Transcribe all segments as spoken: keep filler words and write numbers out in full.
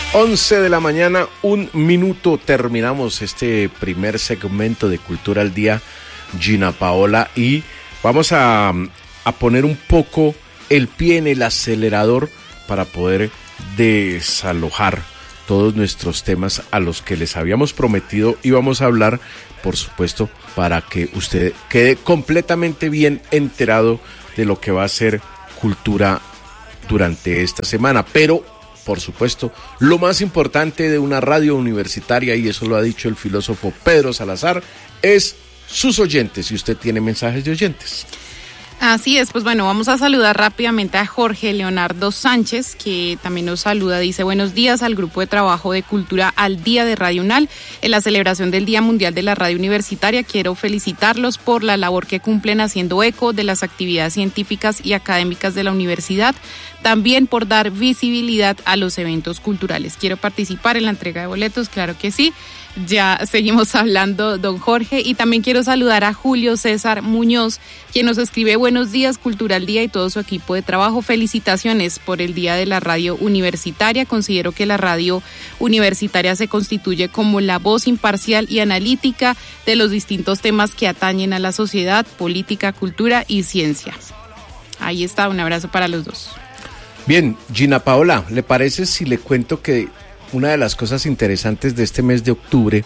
once de la mañana, un minuto, terminamos este primer segmento de Cultura al Día, Gina Paola, y vamos a, a poner un poco el pie en el acelerador para poder desalojar todos nuestros temas a los que les habíamos prometido y vamos a hablar, por supuesto, para que usted quede completamente bien enterado de lo que va a ser cultura durante esta semana, pero por supuesto, lo más importante de una radio universitaria, y eso lo ha dicho el filósofo Pedro Salazar, es sus oyentes, si usted tiene mensajes de oyentes. Así es, pues bueno, vamos a saludar rápidamente a Jorge Leonardo Sánchez, que también nos saluda, dice: buenos días al grupo de trabajo de Cultura al Día de Radio UNAL. En la celebración del Día Mundial de la Radio Universitaria, quiero felicitarlos por la labor que cumplen haciendo eco de las actividades científicas y académicas de la universidad, también por dar visibilidad a los eventos culturales. Quiero participar en la entrega de boletos, claro que sí. Ya seguimos hablando, don Jorge, y también quiero saludar a Julio César Muñoz, quien nos escribe: buenos días, Cultura al Día y todo su equipo de trabajo. Felicitaciones por el Día de la Radio Universitaria. Considero que la radio universitaria se constituye como la voz imparcial y analítica de los distintos temas que atañen a la sociedad, política, cultura y ciencia. Ahí está, un abrazo para los dos. Bien, Gina Paola, ¿le parece si le cuento que una de las cosas interesantes de este mes de octubre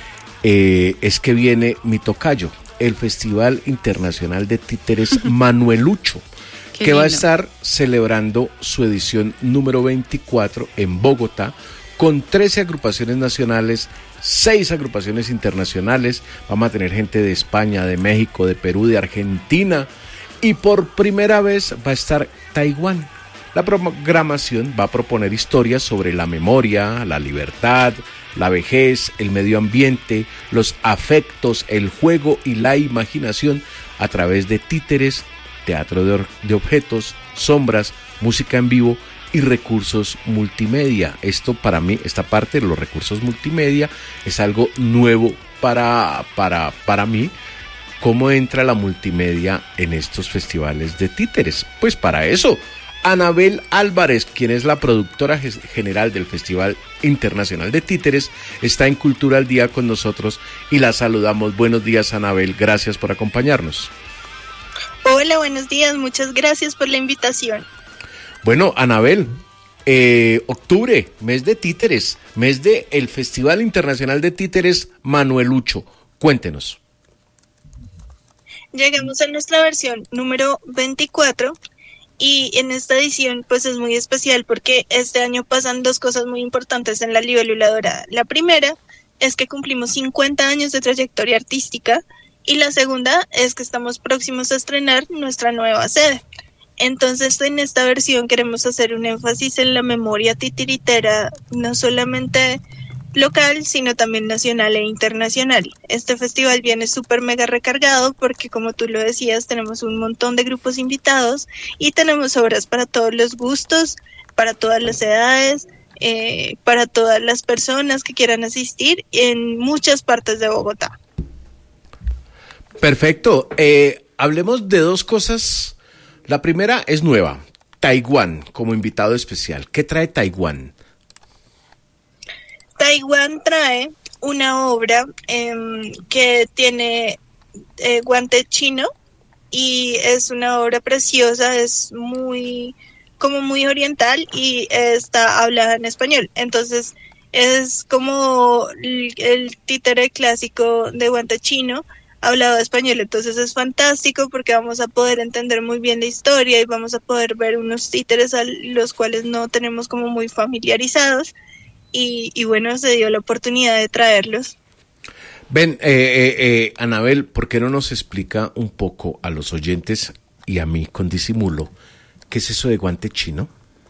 eh, es que viene mi tocayo, el Festival Internacional de Títeres Manuelucho, que lindo. Va a estar celebrando su edición número veinticuatro en Bogotá, con trece agrupaciones nacionales, seis agrupaciones internacionales. Vamos a tener gente de España, de México, de Perú, de Argentina, y por primera vez va a estar Taiwán. La programación va a proponer historias sobre la memoria, la libertad, la vejez, el medio ambiente, los afectos, el juego y la imaginación a través de títeres, teatro de, or- de objetos, sombras, música en vivo y recursos multimedia. Esto para mí, esta parte de los recursos multimedia es algo nuevo para, para, para mí. ¿Cómo entra la multimedia en estos festivales de títeres? Pues para eso, Anabel Álvarez, quien es la productora general del Festival Internacional de Títeres, está en Cultura al Día con nosotros y la saludamos. Buenos días, Anabel, gracias por acompañarnos. Hola, buenos días, muchas gracias por la invitación. Bueno, Anabel, eh, octubre, mes de títeres, mes de el Festival Internacional de Títeres Manuelucho. Cuéntenos. Llegamos a nuestra versión número veinticuatro. Y en esta edición pues es muy especial porque este año pasan dos cosas muy importantes en la Libélula Dorada. La primera es que cumplimos cincuenta años de trayectoria artística y la segunda es que estamos próximos a estrenar nuestra nueva sede. Entonces en esta versión queremos hacer un énfasis en la memoria titiritera, no solamente local, sino también nacional e internacional. Este festival viene súper mega recargado porque, como tú lo decías, tenemos un montón de grupos invitados y tenemos obras para todos los gustos, para todas las edades, eh, para todas las personas que quieran asistir en muchas partes de Bogotá. Perfecto. Eh, hablemos de dos cosas. La primera es nueva, Taiwán como invitado especial. ¿Qué trae Taiwán? Taiwán trae una obra eh, que tiene eh, guante chino y es una obra preciosa, es muy como muy oriental y está hablada en español. Entonces es como el, el títere clásico de guante chino hablado español. Entonces es fantástico porque vamos a poder entender muy bien la historia y vamos a poder ver unos títeres a los cuales no tenemos como muy familiarizados. Y, y bueno, se dio la oportunidad de traerlos. Ven, eh, eh, eh, Anabel, ¿por qué no nos explica un poco a los oyentes y a mí con disimulo qué es eso de guante chino?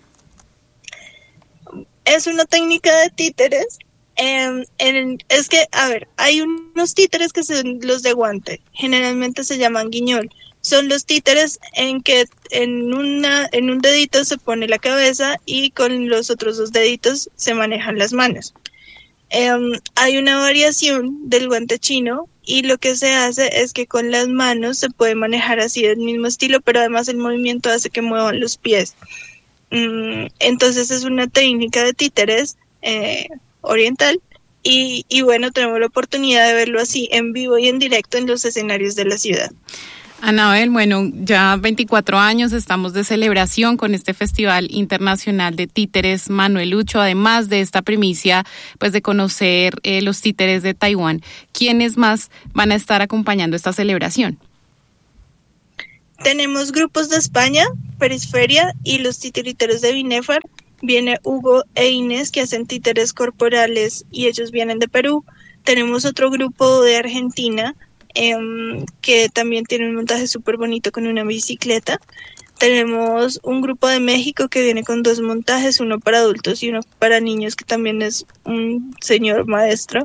Es una técnica de títeres. Eh, en, es que, a ver, hay unos títeres que son los de guante. Generalmente se llaman guiñol. Son los títeres en que en una en un dedito se pone la cabeza y con los otros dos deditos se manejan las manos. Eh, hay una variación del guante chino y lo que se hace es que con las manos se puede manejar así del mismo estilo, pero además el movimiento hace que muevan los pies. Mm, entonces es una técnica de títeres eh, oriental. Y, y bueno, tenemos la oportunidad de verlo así en vivo y en directo en los escenarios de la ciudad. Anabel, bueno, ya veinticuatro años estamos de celebración con este Festival Internacional de Títeres Manuelucho, además de esta primicia, pues de conocer eh, los títeres de Taiwán. ¿Quiénes más van a estar acompañando esta celebración? Tenemos grupos de España, Periferia y los titiriteros de Binefar. Viene Hugo e Inés, que hacen títeres corporales y ellos vienen de Perú. Tenemos otro grupo de Argentina, eh, que también tiene un montaje súper bonito con una bicicleta. Tenemos un grupo de México que viene con dos montajes, uno para adultos y uno para niños, que también es un señor maestro.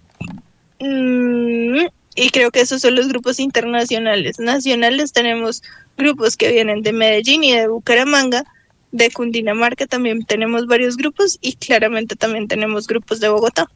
Mm, y creo que esos son los grupos internacionales. Nacionales tenemos grupos que vienen de Medellín y de Bucaramanga. De Cundinamarca también tenemos varios grupos y claramente también tenemos grupos de Bogotá.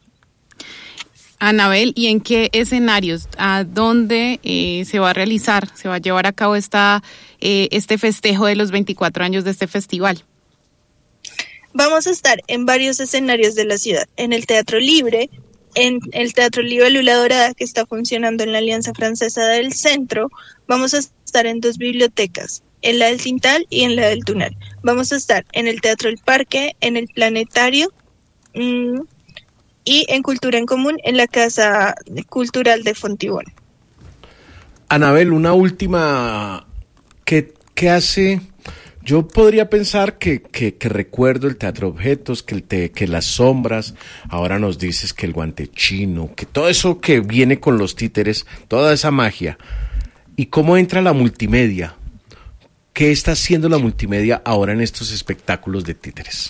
Anabel, ¿y en qué escenarios, a dónde eh, se va a realizar, se va a llevar a cabo esta, eh, este festejo de los veinticuatro años de este festival? Vamos a estar en varios escenarios de la ciudad, en el Teatro Libre, en el Teatro Libélula Dorada, que está funcionando en la Alianza Francesa del Centro. Vamos a estar en dos bibliotecas, en la del Tintal y en la del Tunal. Vamos a estar en el Teatro El Parque, en el Planetario mmm, y en Cultura en Común, en la Casa Cultural de Fontibón. Anabel, una última, ¿qué, qué hace? Yo podría pensar que, que, que recuerdo el Teatro Objetos, que, el te, que las sombras, ahora nos dices que el guante chino, que todo eso que viene con los títeres, toda esa magia. ¿Y cómo entra la multimedia? ¿Qué está haciendo la multimedia ahora en estos espectáculos de títeres?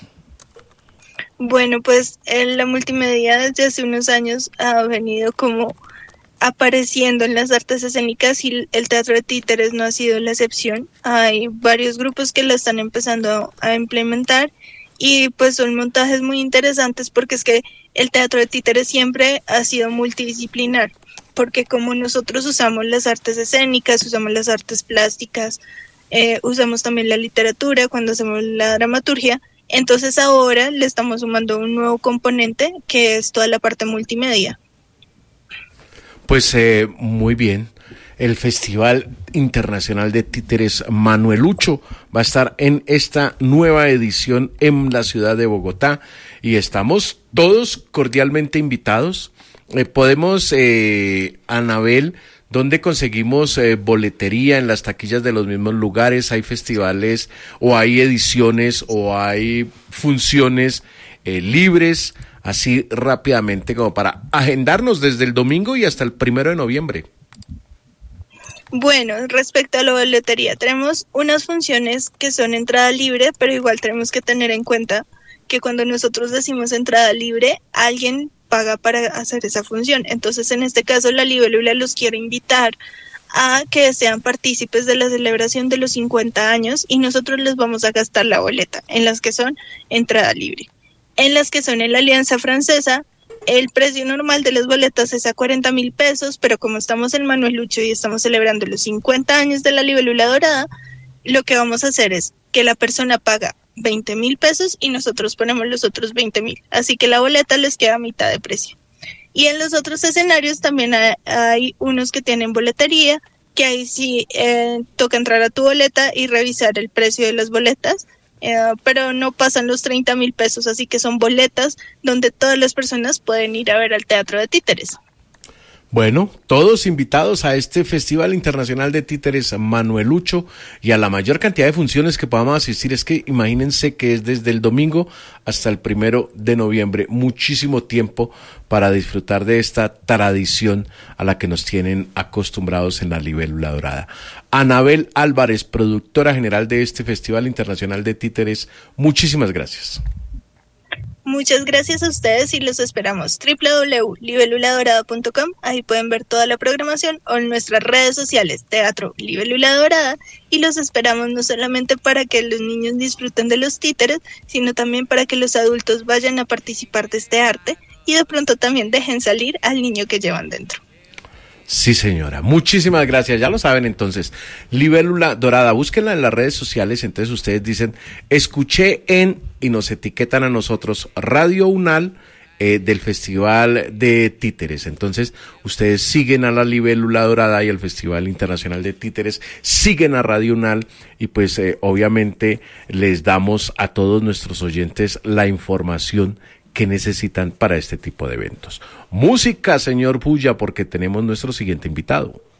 Bueno, pues en la multimedia desde hace unos años ha venido como apareciendo en las artes escénicas y el teatro de títeres no ha sido la excepción. Hay varios grupos que lo están empezando a implementar y pues son montajes muy interesantes porque es que el teatro de títeres siempre ha sido multidisciplinar, porque como nosotros usamos las artes escénicas, usamos las artes plásticas, Eh, usamos también la literatura cuando hacemos la dramaturgia, entonces ahora le estamos sumando un nuevo componente que es toda la parte multimedia. Pues eh, muy bien, el Festival Internacional de Títeres Manuelucho va a estar en esta nueva edición en la ciudad de Bogotá y estamos todos cordialmente invitados. Eh, podemos, eh, Anabel, ¿dónde conseguimos eh, boletería? ¿En las taquillas de los mismos lugares? ¿Hay festivales o hay ediciones o hay funciones eh, libres? Así rápidamente como para agendarnos desde el domingo y hasta el primero de noviembre. Bueno, respecto a la boletería, tenemos unas funciones que son entrada libre, pero igual tenemos que tener en cuenta que cuando nosotros decimos entrada libre, alguien paga para hacer esa función. Entonces, en este caso, la Libélula los quiere invitar a que sean partícipes de la celebración de los cincuenta años y nosotros les vamos a gastar la boleta, en las que son entrada libre. En las que son en la Alianza Francesa, el precio normal de las boletas es a cuarenta mil pesos, pero como estamos en Manuelucho y estamos celebrando los cincuenta años de la Libélula Dorada, lo que vamos a hacer es que la persona paga veinte mil pesos y nosotros ponemos los otros veinte mil. Así que la boleta les queda a mitad de precio. Y en los otros escenarios también hay, hay unos que tienen boletería, que ahí sí eh, toca entrar a tu boleta y revisar el precio de las boletas, eh, pero no pasan los treinta mil pesos, así que son boletas donde todas las personas pueden ir a ver al teatro de títeres. Bueno, todos invitados a este Festival Internacional de Títeres Manuelucho y a la mayor cantidad de funciones que podamos asistir. Es que imagínense que es desde el domingo hasta el primero de noviembre. Muchísimo tiempo para disfrutar de esta tradición a la que nos tienen acostumbrados en la Libélula Dorada. Anabel Álvarez, productora general de este Festival Internacional de Títeres, muchísimas gracias. Muchas gracias a ustedes y los esperamos. doble u doble u doble u punto libélula dorada punto com, ahí pueden ver toda la programación, o en nuestras redes sociales, Teatro Libélula Dorada, y los esperamos no solamente para que los niños disfruten de los títeres, sino también para que los adultos vayan a participar de este arte y de pronto también dejen salir al niño que llevan dentro. Sí, señora. Muchísimas gracias. Ya lo saben, entonces. Libélula Dorada, búsquenla en las redes sociales. Entonces ustedes dicen, escuché en, y nos etiquetan a nosotros, Radio Unal, eh, del Festival de Títeres. Entonces ustedes siguen a la Libélula Dorada y al Festival Internacional de Títeres, siguen a Radio Unal y pues eh, obviamente les damos a todos nuestros oyentes la información que necesitan para este tipo de eventos. Música, señor Puya, porque tenemos nuestro siguiente invitado.